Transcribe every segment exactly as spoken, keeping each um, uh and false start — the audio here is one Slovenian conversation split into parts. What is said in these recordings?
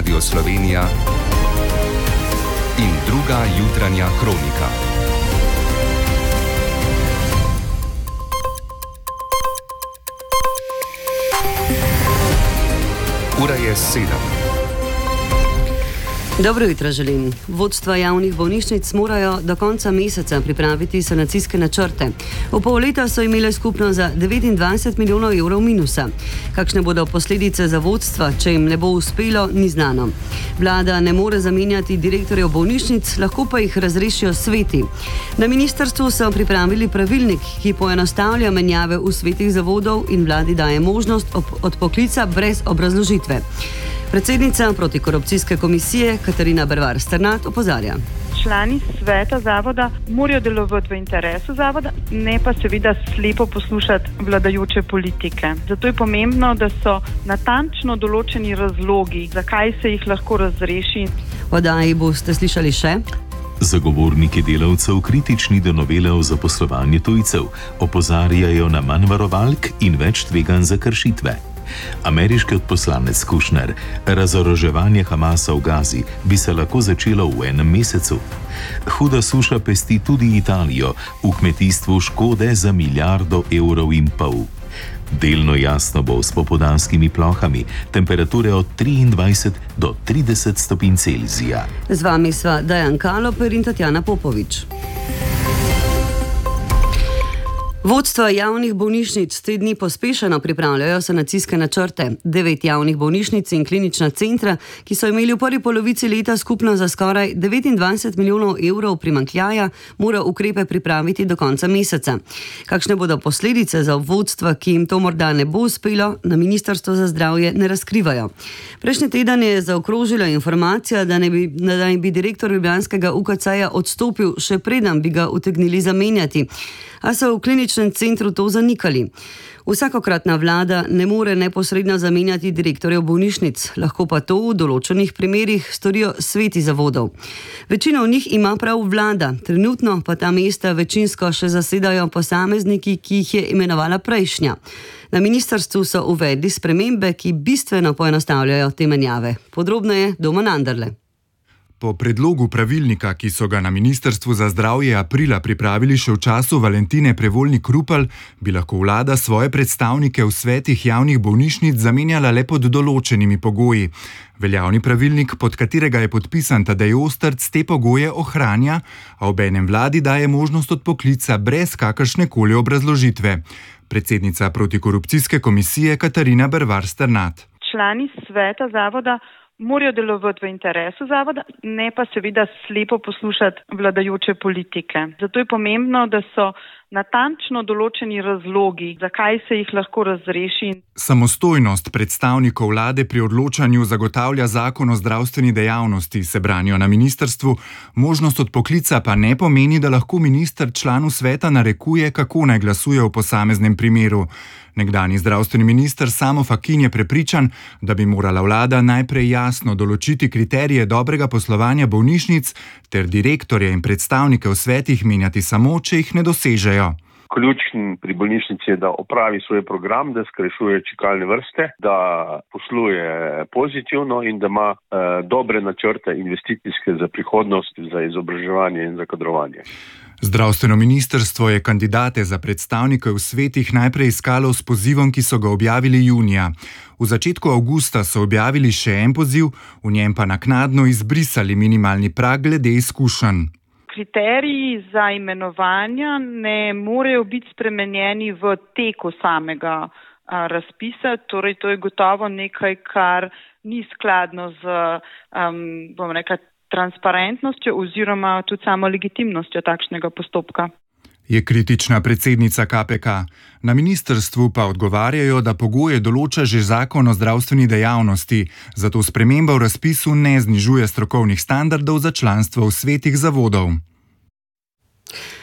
Radio Slovenija in druga jutranja kronika. Ura je sedem. Dobro jutro želim. Vodstva javnih bolnišnic morajo do konca meseca pripraviti sanacijske načrte. V pol leta so imele skupno za devetindvajset milijonov evrov minusa. Kakšne bodo posledice za vodstva, če jim ne bo uspelo, ni znano. Vlada ne more zamenjati direktorjev bolnišnic, lahko pa jih razrešijo sveti. Na ministrstvu so pripravili pravilnik, ki poenostavlja menjave v svetih zavodov in vladi daje možnost odpoklica brez obrazložitve. Predsednica protikorupcijske komisije Katarina Bervar Sternat opozarja. Člani sveta zavoda morajo delovati v interesu zavoda, ne pa seveda slepo poslušati vladajoče politike. Zato je pomembno, da so natančno določeni razlogi, zakaj se jih lahko razreši. V oddaji boste slišali še: Zagovorniki delavcev kritični do novele o zaposlovanju tujcev opozarjajo na manj varovalk in več tveganj za kršitve. Ameriški odposlanec Kushner: razoroževanje Hamasa v Gazi bi se lahko začelo v enem mesecu. Huda suša pesti tudi Italijo, v kmetijstvu škode za milijardo evrov in pol. Delno jasno bo s popoldanskimi plohami, temperature od triindvajset do trideset stopinj Celzija. Z vami sva Dejan Kaloper in Tatjana Popovič. Vodstva javnih bolnišnic te dni pospešeno pripravljajo sanacijske načrte. Devet javnih bolnišnic in klinična centra, ki so imeli v prvi polovici leta skupno za skoraj devetindvajset milijonov evrov primanjkljaja, mora ukrepe pripraviti do konca meseca. Kakšne bodo posledice za vodstva, ki jim to morda ne bo uspelo, na Ministrstvu za zdravje ne razkrivajo. Prejšnji teden je zaokrožila informacija, da ne bi, da ne bi direktor ljubljanskega U K C-ja odstopil, še preden bi ga utegnili zamenjati. A so v kliničnem centru to zanikali. Vsakokratna vlada ne more neposredno zamenjati direktorjev bolnišnic, lahko pa to v določenih primerih storijo sveti zavodov. Večino v njih ima prav vlada, trenutno pa ta mesta večinsko še zasedajo posamezniki, ki jih je imenovala prejšnja. Na ministrstvu so uvedli spremembe, ki bistveno poenostavljajo te menjave. Podrobneje Domen Anderle. Po predlogu pravilnika, ki so ga na Ministrstvu za zdravje aprila pripravili še v času Valentine Prevolnik-Rupel, bi lahko vlada svoje predstavnike v svetih javnih bolnišnic zamenjala le pod določenimi pogoji. Veljavni pravilnik, pod katerega je podpisan Tadej Ostrc, te pogoje ohranja, a obenem vladi daje možnost odpoklica brez kakršnekoli obrazložitve. Predsednica protikorupcijske komisije Katarina Bervar Sternat. Člani sveta zavoda morajo delovati v interesu zavoda, ne pa seveda slepo poslušati vladajoče politike. Zato je pomembno, da so natančno določeni razlogi, zakaj se jih lahko razreši. Samostojnost predstavnikov vlade pri odločanju zagotavlja zakon o zdravstveni dejavnosti, se branijo na ministrstvu. Možnost odpoklica pa ne pomeni, da lahko minister članu sveta narekuje, kako naj glasuje v posameznem primeru. Nekdanji zdravstveni minister Samo Fakin je prepričan, da bi morala vlada najprej jasno določiti kriterije dobrega poslovanja bolnišnic ter direktorje in predstavnike v svetih menjati samo, če jih ne dosežejo. Ključen pri bolnišnici je, da opravi svoj program, da skrajšuje čakalne vrste, da posluje pozitivno in da ima eh, dobre načrte investicijske za prihodnost, za izobraževanje in za kadrovanje. Zdravstveno ministrstvo je kandidate za predstavnike v svetih najprej iskalo s pozivom, ki so ga objavili junija. V začetku avgusta so objavili še en poziv, v njem pa naknadno izbrisali minimalni prag glede izkušenj. Kriteriji za imenovanja ne morejo biti spremenjeni v teku samega a, razpisa, torej to je gotovo nekaj, kar ni skladno z, um, bom rekla, transparentnostjo oziroma tudi samo legitimnostjo takšnega postopka. Je kritična predsednica K P K. Na ministrstvu pa odgovarjajo, da pogoje določa že zakon o zdravstveni dejavnosti, zato sprememba v razpisu ne znižuje strokovnih standardov za članstvo v svetih zavodov.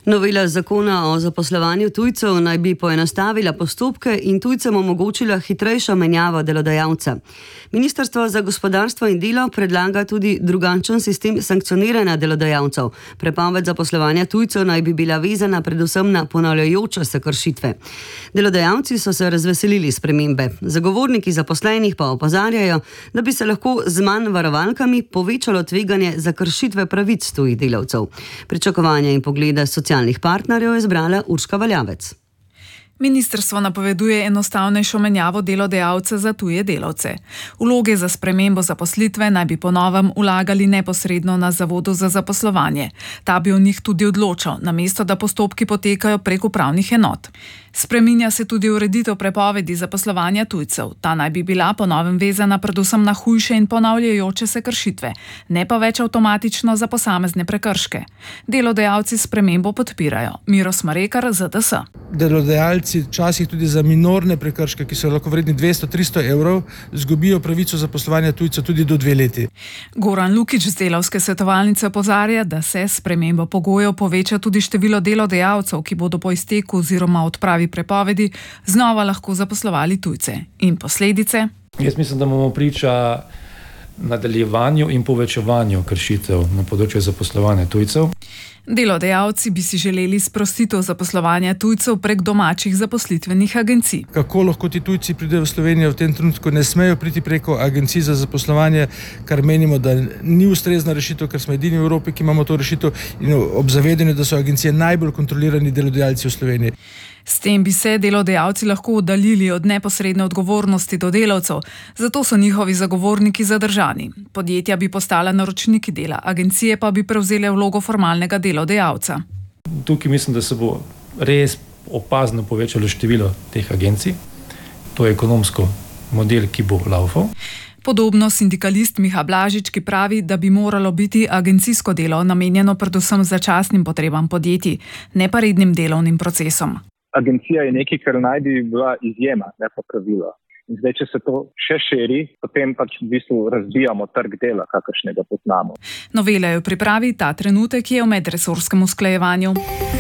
Novela zakona o zaposlovanju tujcev naj bi poenostavila postopke in tujcem omogočila hitrejšo menjavo delodajalca. Ministrstvo za gospodarstvo in delo predlaga tudi drugačen sistem sankcioniranja delodajalcev. Prepoved zaposlovanja tujcev naj bi bila vezana predvsem na ponavljajoče se kršitve. Delodajalci so se razveselili spremembe. Zagovorniki zaposlenih pa opozarjajo, da bi se lahko z manj varovalkami povečalo tveganje za kršitve pravic tujih delavcev. Pričakovanja in poglede socialnih partnerjev je zbrala Urška Valjavec. Ministrstvo napoveduje enostavnejšo menjavo delodajalca za tuje delavce. Vloge za spremembo zaposlitve naj bi po novem vlagali neposredno na Zavodu za zaposlovanje. Ta bi o njih tudi odločal, namesto da postopki potekajo prek upravnih enot. Spreminja se tudi ureditev prepovedi zaposlovanja tujcev. Ta naj bi bila po novem vezana predvsem na hujše in ponavljajoče se kršitve, ne pa več avtomatično za posamezne prekrške. Delodajalci spremembo podpirajo. Miro Smarekar, Z D S. Delodajalci včasih tudi za minorne prekrške, ki so lahko vredni dvesto do tristo evrov, zgubijo pravico zaposlovanja tujcev tudi do dve leti. Goran Lukič z Delavske svetovalnice opozarja, da se s spremembo pogojev poveča tudi število delodajalcev, ki bodo po izteku oziroma odpravi prepovedi znova lahko zaposlovali tujce. In posledice? Jaz mislim, da bomo priča nadaljevanju in povečevanju kršitev na področju zaposlovanja tujcev. Delodajalci bi si želeli sprostitev zaposlovanja tujcev prek domačih zaposlitvenih agencij. Kako lahko ti tujci pridejo v Slovenijo v tem trenutku, ne smejo priti preko agencij za zaposlovanje, kar menimo, da ni ustrezna rešitev, ker smo edini v Evropi, ki imamo to rešitev, in ob zavedanju, da so agencije najbolj kontrolirani delodajalci v Sloveniji. S tem bi se delodajalci lahko oddaljili od neposredne odgovornosti do delavcev, zato so njihovi zagovorniki zadržani. Podjetja bi postala naročniki dela, agencije pa bi prevzele vlogo formalnega delodajalca. Tukaj mislim, da se bo res opazno povečalo število teh agencij. To je ekonomsko model, ki bo laufal. Podobno sindikalist Miha Blažič, ki pravi, da bi moralo biti agencijsko delo namenjeno predvsem začasnim potrebam podjetij, ne pa rednim delovnim procesom. Agencija je nekaj, kar naj bi bila izjema, ne pa pravilo. In zdaj, če se to še širi, potem pač v bistvu razbijamo trg dela, kakršnega poznamo. Novela jo pripravi ta trenutek, je v medresorskem usklajevanju.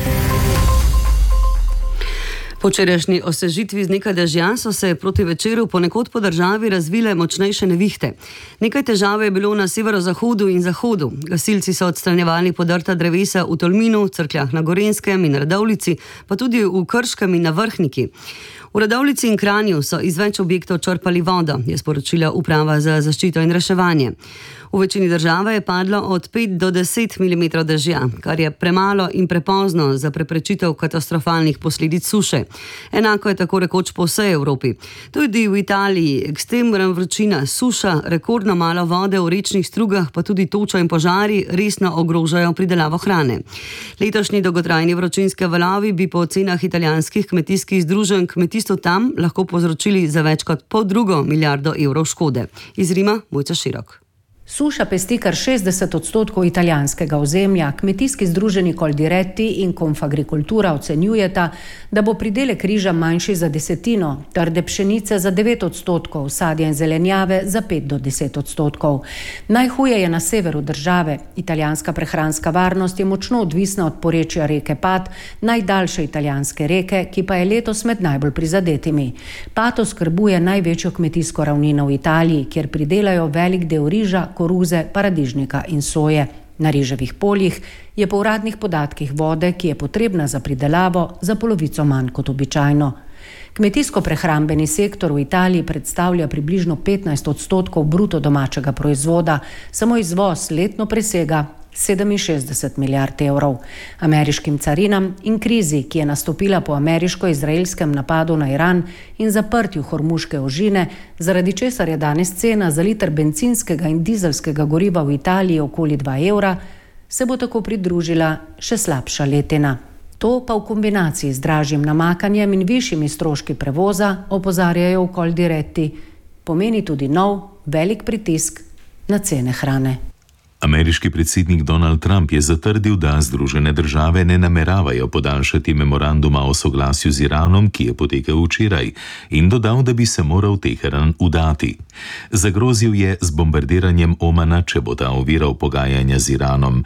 Po včerajšnji osvežitvi z nekaj dežja so se proti večeru ponekod po državi razvile močnejše nevihte. Nekaj težav je bilo na severozahodu in zahodu. Gasilci so odstranjevali podrta drevesa v Tolminu, Cerkljah na Gorenjskem in Radovljici, pa tudi v Krškem in na Vrhniki. V Radovljici in Kranju so iz več objektov črpali vodo, je sporočila Uprava za zaščito in reševanje. V večini države je padlo od pet do deset milimetrov dežja, kar je premalo in prepozno za preprečitev katastrofalnih posledic suše. Enako je tako rekoč po vsej Evropi. Tudi v Italiji ekstremna vročina, suša, rekordno malo vode v rečnih strugah, pa tudi toča in požari resno ogrožajo pridelavo hrane. Letošnji dolgotrajni vročinski valovi bi po ocenah italijanskih kmetijskih združenj kmetijstvu tam lahko povzročili za več kot pol drugo milijardo evrov škode. Iz Rima Mojca Širok. Suša pesti kar šestdeset odstotkov italijanskega ozemlja. Kmetijski združenji Coldiretti in Confagricoltura ocenjujeta, da bo pridelek riža manjši za desetino, trde pšenice za devet odstotkov, sadja in zelenjave za pet do deset odstotkov. Najhuje je na severu države. Italijanska prehranska varnost je močno odvisna od porečja reke Pat, najdaljše italijanske reke, ki pa je letos med najbolj prizadetimi. Pat oskrbuje največjo kmetijsko ravnino v Italiji, kjer pridelajo velik del riža, koruze, paradižnika in soje. Na riževih poljih je po uradnih podatkih vode, ki je potrebna za pridelavo, za polovico manj kot običajno. Kmetijsko-prehrambeni sektor v Italiji predstavlja približno petnajst odstotkov bruto domačega proizvoda, samo izvoz letno presega sedeminšestdeset milijard evrov. Ameriškim carinam in krizi, ki je nastopila po ameriško-izraelskem napadu na Iran in zaprtju Hormuške ožine, zaradi česar je danes cena za liter bencinskega in dizelskega goriva v Italiji okoli dva evra, se bo tako pridružila še slabša letina. To pa v kombinaciji z dražjim namakanjem in višjimi stroški prevoza, opozarjajo v Coldiretti, pomeni tudi nov, velik pritisk na cene hrane. Ameriški predsednik Donald Trump je zatrdil, da Združene države ne nameravajo podaljšati memoranduma o soglasju z Iranom, ki je potekel včeraj, in dodal, da bi se moral Teheran udati. Zagrozil je z bombardiranjem Omana, če bo ta oviral pogajanja z Iranom.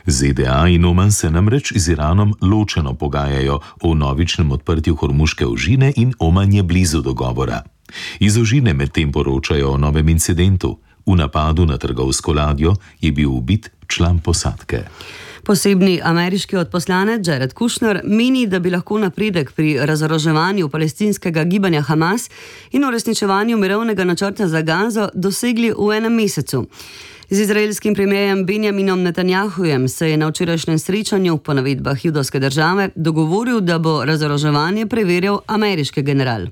Z D A in Oman se namreč z Iranom ločeno pogajajo o vnovičnem odprtju Hormuške ožine in Oman je blizu dogovora. Iz ožine medtem poročajo o novem incidentu. V napadu na trgovsko ladjo je bil ubit član posadke. Posebni ameriški odposlanec Jared Kushner meni, da bi lahko napredek pri razoroževanju palestinskega gibanja Hamas in uresničevanju mirovnega načrta za Gazo dosegli v enem mesecu. Z izraelskim premierjem Benjaminom Netanjahujem se je na včerajšnjem srečanju po navedbah judovske države dogovoril, da bo razoroževanje preverjal ameriški general.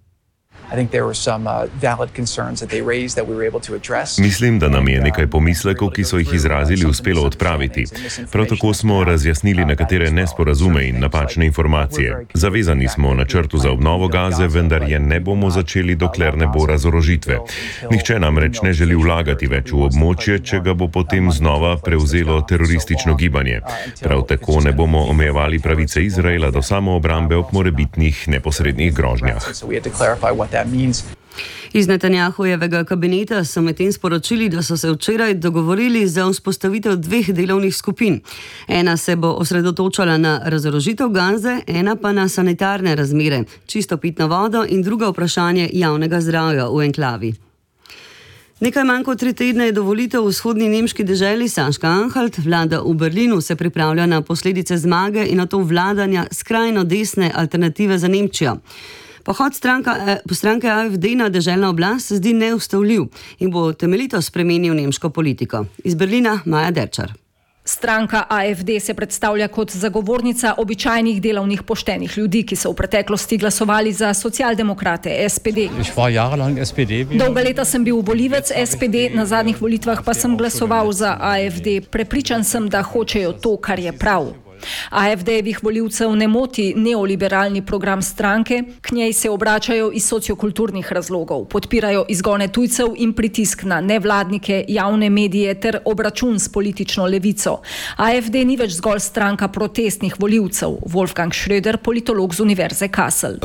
Mislim, da nam je nekaj pomislekov, ki so jih izrazili, uspelo odpraviti. Prav tako smo razjasnili nekatere nesporazume in napačne informacije. Zavezani smo načrtu za obnovo Gaze, vendar je ne bomo začeli, dokler ne bo razorožitve. Nihče namreč ne želi vlagati več v območje, če ga bo potem znova prevzelo teroristično gibanje. Prav tako ne bomo omejevali pravice Izraela do samoobrambe ob morebitnih neposrednih grožnjah. Iz Netanjahujevega kabineta so medtem sporočili, da so se včeraj dogovorili za vzpostavitev dveh delovnih skupin. Ena se bo osredotočala na razorožitev Gaze, ena pa na sanitarne razmere, čisto pitno vodo in druga vprašanje javnega zdravja v enklavi. Nekaj manj kot tri tedne je do volitev v vzhodni nemški deželi Sachsen-Anhalt. Vlada v Berlinu se pripravlja na posledice zmage in na to vladanja skrajno desne alternative za Nemčijo. Pohod stranka, stranke A F D na deželno oblast se zdi neustavljiv in bo temeljito spremenil nemško politiko. Iz Berlina Maja Derčar. Stranka A F D se predstavlja kot zagovornica običajnih delovnih poštenih ljudi, ki so v preteklosti glasovali za socialdemokrate S P D. Dolga leta sem bil volivec S P D, na zadnjih volitvah pa sem glasoval za A F D. Prepričan sem, da hočejo to, kar je prav. A F D-jevih volivcev ne moti neoliberalni program stranke, k njej se obračajo iz sociokulturnih razlogov, podpirajo izgone tujcev in pritisk na nevladnike, javne medije ter obračun s politično levico. A F D ni več zgolj stranka protestnih volivcev. Wolfgang Schröder, politolog z Univerze Kassel.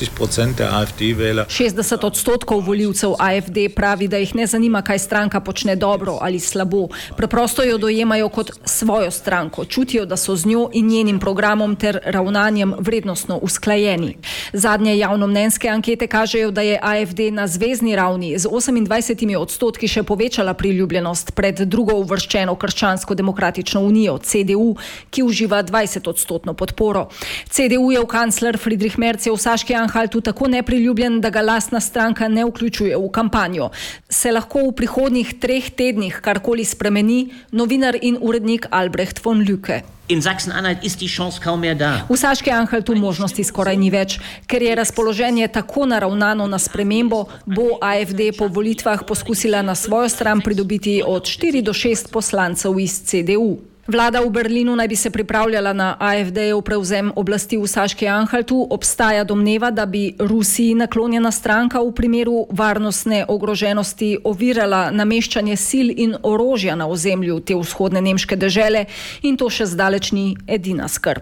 šestdeset odstotkov volivcev A F D pravi, da jih ne zanima, kaj stranka počne dobro ali slabo. Preprosto jo dojemajo kot svojo stranko, čutijo, da so z njo in njenim programom ter ravnanjem vrednostno usklajeni. Zadnje javnomnenjske ankete kažejo, da je A F D na zvezni ravni z osemindvajsetimi odstotki še povečala priljubljenost pred drugo uvrščeno Krščansko-demokratično unijo C D U, ki uživa dvajset odstotno podporo. C D U-jev kancler Friedrich Merz je v Sachsen-Anhaltu tako nepriljubljen, da ga lastna stranka ne vključuje v kampanjo. Se lahko v prihodnjih treh tednih karkoli spremeni? Novinar in urednik Albrecht von Lücke. In Sachsen-Anhalt ist die Chance kaum mehr da. V Sachsen-Anhaltu možnosti skoraj ni več, ker je razpoloženje tako naravnano na spremembo, bo A F D po volitvah poskusila na svojo stran pridobiti od štiri do šest poslancev iz C D U. Vlada v Berlinu naj bi se pripravljala na A F D-jev prevzem oblasti v Sachsen-Anhaltu. Obstaja domneva, da bi Rusiji naklonjena stranka v primeru varnostne ogroženosti ovirala nameščanje sil in orožja na ozemlju te vzhodne nemške dežele in to še zdaleč ni edina skrb.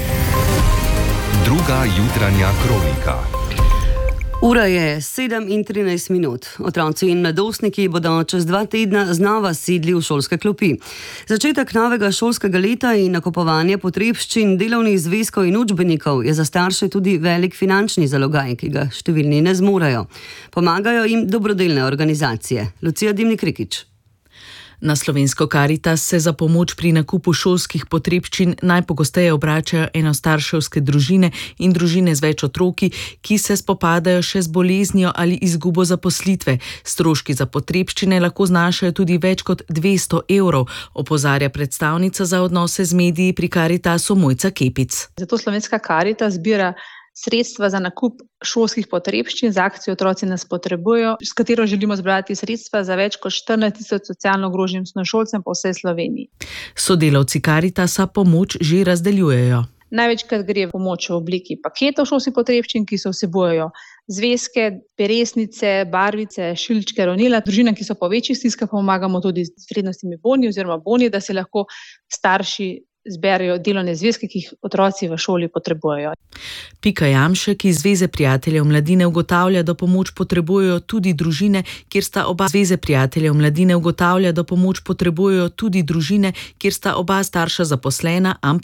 Druga jutranja kronika. Ura je sedem in trinajst minut. Otroci in mladostniki bodo čez dva tedna znova sedli v šolske klopi. Začetek novega šolskega leta in nakupovanje potrebščin, delovnih zvezkov in učbenikov je za starše tudi velik finančni zalogaj, ki ga številni ne zmorejo. Pomagajo jim dobrodelne organizacije. Lucija Dimnik-Rikič. Na slovensko Karitas se za pomoč pri nakupu šolskih potrebščin najpogosteje obračajo enostarševske družine in družine z več otroki, ki se spopadajo še z boleznijo ali izgubo zaposlitve. Stroški za potrebščine lahko znašajo tudi več kot dvesto evrov, opozarja predstavnica za odnose z mediji pri Karitasu Mojca Kepic. Zato slovenska Karitas zbira sredstva za nakup šolskih potrebščin z akcijo Otroci nas potrebujejo, s katero želimo zbrati sredstva za več kot štirinajst tisoč socialno ogroženim osnovnošolcem po vsej Sloveniji. Sodelavci Karitasa pomoč že razdeljujejo. Največkrat gre pomoč v obliki paketov šolskih potrebščin, ki se vsebujejo zvezke, peresnice, barvice, šilčke, ronila. Družinam, ki so po večjih stiskah, pomagamo tudi z vrednostnimi boni oziroma boni, da se lahko starši zberejo delovne zvezke, ki jih otroci v šoli potrebujejo. Pika Jamšek iz Zveze prijateljev mladine ugotavlja, da pomoč potrebujejo tudi družine, kjer sta oba Zveze prijateljev mladine ugotavlja, da pomoč potrebujejo tudi družine, kjer sta oba starša zaposlena, ampak